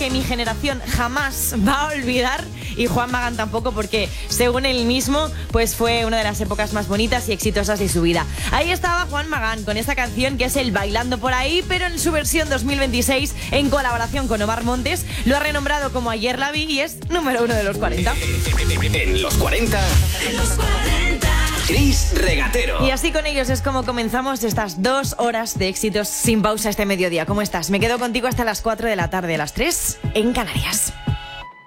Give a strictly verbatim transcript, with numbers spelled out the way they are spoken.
que mi generación jamás va a olvidar, y Juan Magán tampoco, porque según él mismo, pues fue una de las épocas más bonitas y exitosas de su vida. Ahí estaba Juan Magán con esta canción que es el Bailando por ahí, pero en su versión dos mil veintiséis, en colaboración con Omar Montes. Lo ha renombrado como Ayer la vi y es número uno de los cuarenta. En los cuarenta. En los cuarenta. Chris Regatero. Y así con ellos es como comenzamos estas dos horas de éxitos sin pausa este mediodía. ¿Cómo estás? Me quedo contigo hasta las cuatro de la tarde, las tres en Canarias.